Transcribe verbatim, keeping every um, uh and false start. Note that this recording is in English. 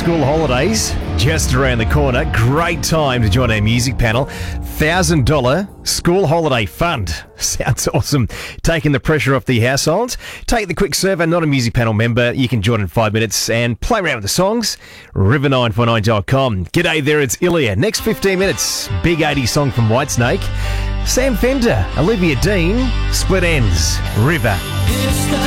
school holidays just around the corner. Great time to join our music panel. one thousand dollars school holiday fund. Sounds awesome. Taking the pressure off the household. Take the quick survey, not a music panel member. You can join in five minutes and play around with the songs. river nine four nine dot com. G'day there, it's Ilya. Next fifteen minutes, big eighties song from Whitesnake. Sam Fender, Olivia Dean, Split Ends, River.